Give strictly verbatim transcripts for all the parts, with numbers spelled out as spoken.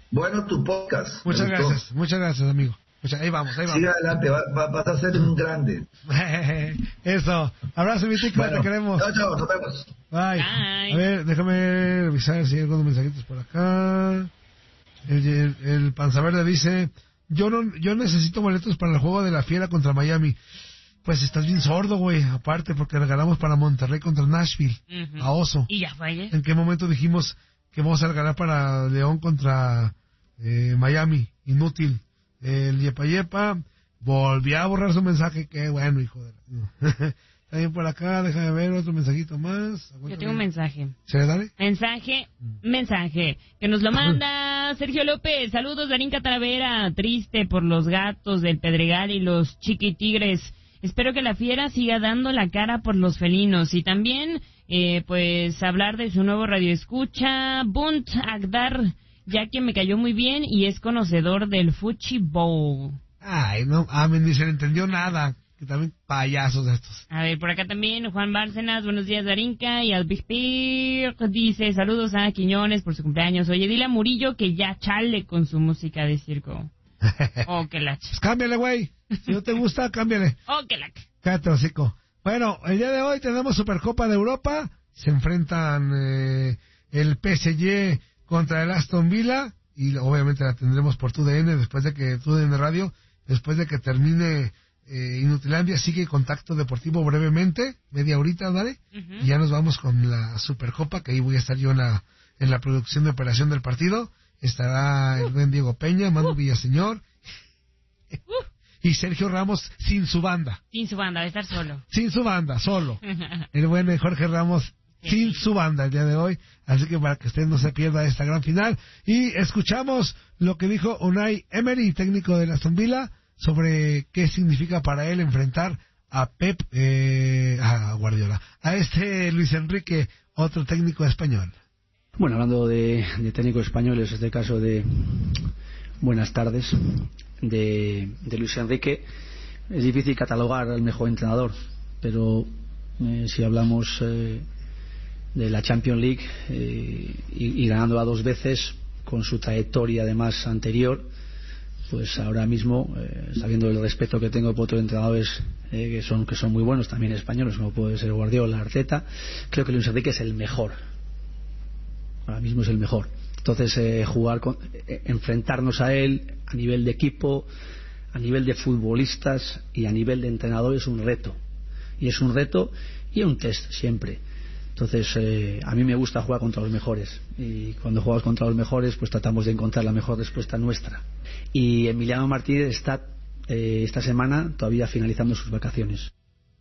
Bueno, tu podcast. Muchas gracias, muchas gracias, amigo. Muchas, ahí vamos, ahí vamos. Sigue adelante, vas va, va a ser un grande. Eso. Abrazo, mi tica, bueno, te queremos. Chao, chao, nos vemos. Bye. Bye. A ver, déjame revisar si hay algunos mensajitos por acá. El, el, el Panza Verde dice, yo no, yo necesito boletos para el juego de la Fiera contra Miami. Pues estás bien sordo, güey, aparte, porque regalamos para Monterrey contra Nashville, uh-huh. a Oso. ¿Y ya fue? ¿En qué momento dijimos que vamos a regalar para León contra eh, Miami? Inútil. El Yepa Yepa volvió a borrar su mensaje, qué bueno, hijo de la... También por acá, déjame ver otro mensajito más. Aguanta. Yo tengo un mensaje. ¿Se le dale? Mensaje, mensaje, que nos lo manda Sergio López. Saludos, Darinka Talavera, triste por los gatos del Pedregal y los chiquitigres. Espero que la Fiera siga dando la cara por los felinos. Y también, eh, pues, hablar de su nuevo radioescucha, Bunt Agdar, ya que me cayó muy bien y es conocedor del Fuchi Bowl. Ay, no, ah, ni se le entendió nada. Que también payasos de estos. A ver, por acá también, Juan Bárcenas, buenos días, Darinka, y Albipir dice, saludos a Quiñones por su cumpleaños. Oye, dile a Murillo que ya chale con su música de circo. Oh, que la... Pues cámbiale, güey. Si no te gusta, cámbiale. Oh, que la... Cállate, hocico. Bueno, el día de hoy tenemos Supercopa de Europa. Se enfrentan eh, el P S G contra el Aston Villa. Y obviamente la tendremos por T U D N después de que T U D N Radio, después de que termine eh, Inutilandia, sigue Contacto Deportivo brevemente, media horita, ¿vale? Uh-huh. Y ya nos vamos con la Supercopa, que ahí voy a estar yo en la, en la producción de operación del partido. Estará el buen Diego Peña, Manu Villaseñor y Sergio Ramos sin su banda. Sin su banda, va a estar solo. Sin su banda, solo. El buen Jorge Ramos sí. sin su banda el día de hoy. Así que para que usted no se pierda esta gran final. Y escuchamos lo que dijo Unai Emery, técnico de la Aston Villa, sobre qué significa para él enfrentar a Pep, eh, a Guardiola, a este Luis Enrique, otro técnico español. Bueno, hablando de, de técnicos españoles, en este caso de buenas tardes, de, de Luis Enrique, es difícil catalogar al mejor entrenador, pero eh, si hablamos eh, de la Champions League eh, y, y ganándola dos veces, con su trayectoria además anterior, pues ahora mismo, eh, sabiendo el respeto que tengo por otros entrenadores eh, que son que son muy buenos, también españoles, como puede ser Guardiola, Arteta, creo que Luis Enrique es el mejor. Ahora mismo es el mejor. Entonces, eh, jugar con, eh, enfrentarnos a él a nivel de equipo, a nivel de futbolistas y a nivel de entrenador es un reto. Y es un reto y un test siempre. Entonces, eh, a mí me gusta jugar contra los mejores. Y cuando jugamos contra los mejores, pues tratamos de encontrar la mejor respuesta nuestra. Y Emiliano Martínez está eh, esta semana todavía finalizando sus vacaciones.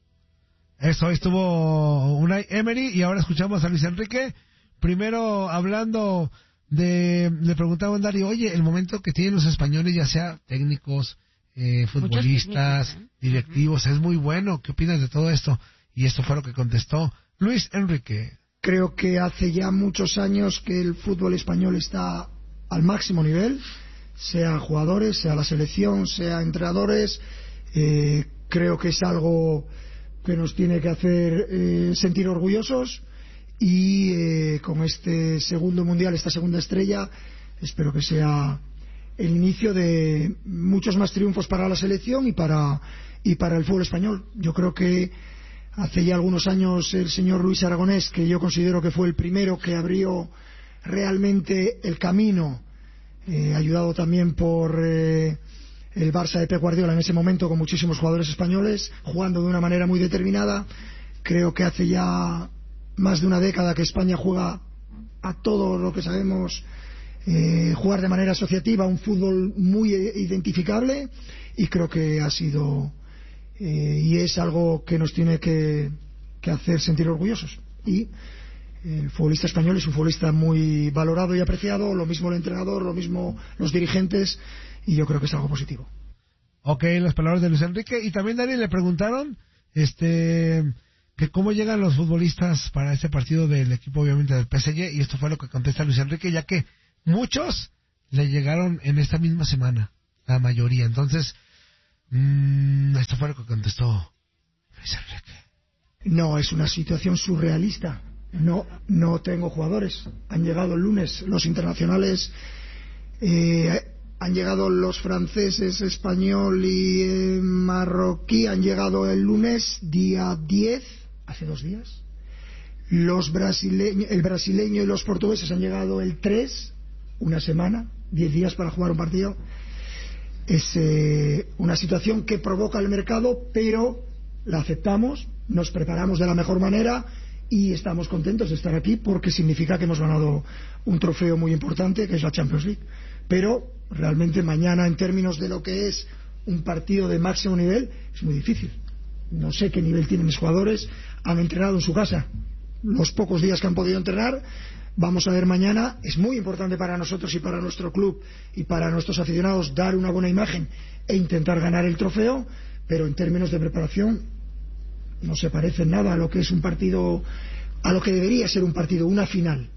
Eso, estuvo Unai Emery y ahora escuchamos a Luis Enrique. Primero hablando de, le preguntaba a Dario, oye, el momento que tienen los españoles, ya sea técnicos, eh, futbolistas, técnicos, ¿eh? directivos, uh-huh. es muy bueno. ¿Qué opinas de todo esto? Y esto fue lo que contestó Luis Enrique. Creo que hace ya muchos años que el fútbol español está al máximo nivel, sea jugadores, sea la selección, sea entrenadores. Eh, creo que es algo que nos tiene que hacer eh, sentir orgullosos. Y eh, con este segundo mundial, esta segunda estrella, espero que sea el inicio de muchos más triunfos para la selección y para y para el fútbol español. Yo creo que hace ya algunos años el señor Luis Aragonés, que yo considero que fue el primero que abrió realmente el camino, eh, ayudado también por eh, el Barça de Pep Guardiola en ese momento, con muchísimos jugadores españoles jugando de una manera muy determinada. Creo que hace ya más de una década que España juega a todo lo que sabemos, eh, jugar de manera asociativa, un fútbol muy identificable, y creo que ha sido eh, y es algo que nos tiene que, que hacer sentir orgullosos. Y el futbolista español es un futbolista muy valorado y apreciado, lo mismo el entrenador, lo mismo los dirigentes, y yo creo que es algo positivo. Ok, las palabras de Luis Enrique. Y también, Dani, le preguntaron este que cómo llegan los futbolistas para este partido del equipo, obviamente, del P S G, y esto fue lo que contesta Luis Enrique, ya que muchos le llegaron en esta misma semana, la mayoría. Entonces, mmm, esto fue lo que contestó Luis Enrique. No, es una situación surrealista. No, no tengo jugadores. Han llegado el lunes los internacionales Eh, han llegado los franceses, español y eh, marroquí, han llegado el lunes, día diez, hace dos días. Los brasileños, el brasileño y los portugueses han llegado el tres, una semana, diez días para jugar un partido. Es eh, una situación que provoca el mercado, pero la aceptamos, nos preparamos de la mejor manera y estamos contentos de estar aquí porque significa que hemos ganado un trofeo muy importante, que es la Champions League. Pero realmente mañana, en términos de lo que es un partido de máximo nivel, es muy difícil. No sé qué nivel tienen mis jugadores, han entrenado en su casa los pocos días que han podido entrenar. Vamos a ver mañana. Es muy importante para nosotros y para nuestro club y para nuestros aficionados dar una buena imagen e intentar ganar el trofeo, pero en términos de preparación no se parece en nada a lo que es un partido, a lo que debería ser un partido, una final.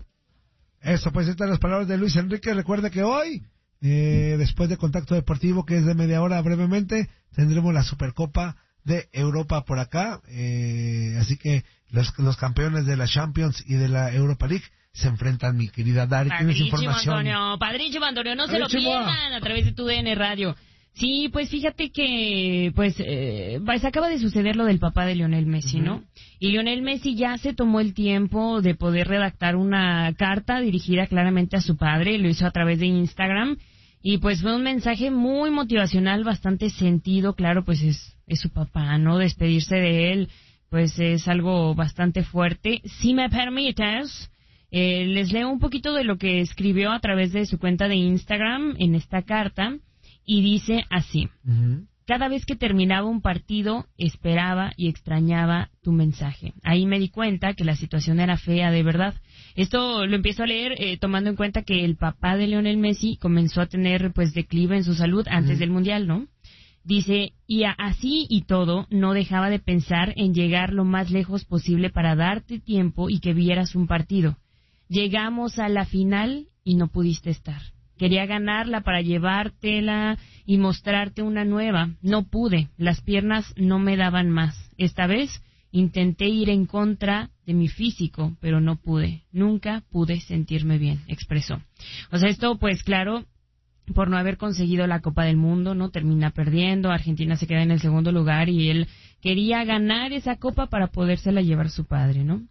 Eso, pues estas las palabras de Luis Enrique. Recuerde que hoy, eh, después de Contacto Deportivo, que es de media hora brevemente, tendremos la Supercopa de Europa por acá, eh, así que los, los campeones de la Champions y de la Europa League se enfrentan, mi querida Dari. ¿Tienes información? Antonio, padrísimo, Antonio, no se lo pierdan a través de tu D N Radio. Sí, pues fíjate que pues eh, pues acaba de suceder lo del papá de Lionel Messi, uh-huh. ¿no? Y Lionel Messi ya se tomó el tiempo de poder redactar una carta dirigida claramente a su padre, lo hizo a través de Instagram, y pues fue un mensaje muy motivacional, bastante sentido, claro, pues es, es su papá, ¿no? Despedirse de él, pues es algo bastante fuerte. Si me permites, eh, les leo un poquito de lo que escribió a través de su cuenta de Instagram en esta carta. Y dice así: uh-huh. Cada vez que terminaba un partido, esperaba y extrañaba tu mensaje. Ahí me di cuenta que la situación era fea de verdad. Esto lo empiezo a leer eh, tomando en cuenta que el papá de Lionel Messi comenzó a tener pues declive en su salud antes uh-huh. del Mundial, ¿no? Dice, y a, así y todo, no dejaba de pensar en llegar lo más lejos posible para darte tiempo y que vieras un partido. Llegamos a la final y no pudiste estar. Quería ganarla para llevártela y mostrarte una nueva. No pude, las piernas no me daban más. Esta vez intenté ir en contra de mi físico, pero no pude. Nunca pude sentirme bien, expresó. O sea, esto pues claro, por no haber conseguido la Copa del Mundo, ¿no? Termina perdiendo, Argentina se queda en el segundo lugar y él quería ganar esa copa para podérsela llevar su padre, ¿no?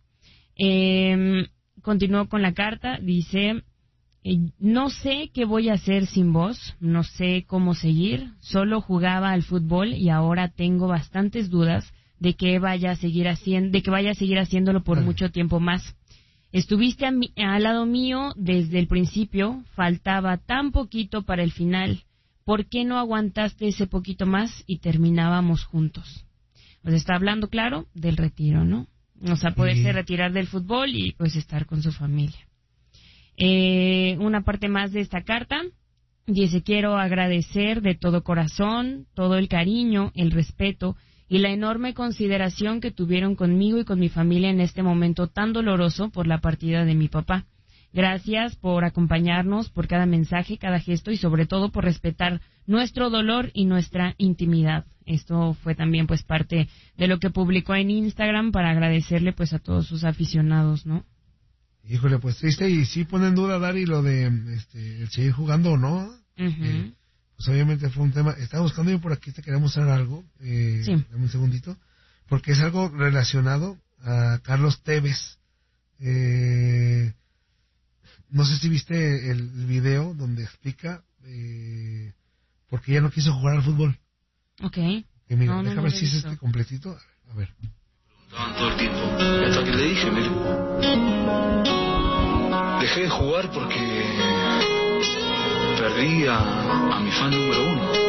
Eh, continuó con la carta, dice... No sé qué voy a hacer sin vos, no sé cómo seguir, solo jugaba al fútbol y ahora tengo bastantes dudas de que vaya a seguir haciendo, de que vaya a seguir haciéndolo por mucho tiempo más. Estuviste a mi, al lado mío desde el principio, faltaba tan poquito para el final. ¿Por qué no aguantaste ese poquito más y terminábamos juntos? Pues está hablando, claro, del retiro, ¿no? O sea, poderse sí. retirar del fútbol y pues estar con su familia. Eh, una parte más de esta carta dice: quiero agradecer de todo corazón todo el cariño, el respeto y la enorme consideración que tuvieron conmigo y con mi familia en este momento tan doloroso por la partida de mi papá. Gracias por acompañarnos, por cada mensaje, cada gesto y sobre todo por respetar nuestro dolor y nuestra intimidad. Esto fue también pues parte de lo que publicó en Instagram para agradecerle pues a todos sus aficionados, ¿no? Híjole, pues triste, y sí pone en duda, Dari, lo de este, el seguir jugando o no. Uh-huh. Eh, pues obviamente fue un tema. Estaba buscando yo por aquí, te quería mostrar algo. Eh, sí. Dame un segundito. Porque es algo relacionado a Carlos Tevez. Eh, no sé si viste el, el video donde explica eh, por qué ya no quiso jugar al fútbol. Ok. Que mira, no, déjame no, ver no si es este completito. A ver. Todo el tiempo. Y hasta que le dije, mire, dejé de jugar porque perdí a, a mi fan número uno.